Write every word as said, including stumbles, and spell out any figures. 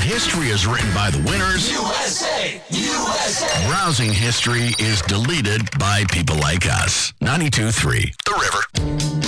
history is written by the winners. U S A! U S A! Browsing history is deleted by people like us. ninety-two point three The River.